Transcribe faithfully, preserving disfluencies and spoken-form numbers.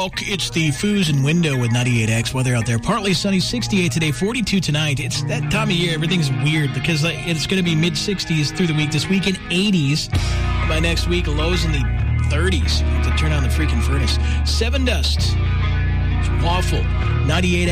folk. It's the Foos and Window with ninety-eight X. Weather out there. Partly sunny, sixty-eight today, forty-two tonight. It's that time of year. Everything's weird because it's going to be mid-sixties through the week. This weekend, eighties. By next week, lows in the thirties. You have to turn on the freaking furnace. Seven Dust. It's awful. ninety-eight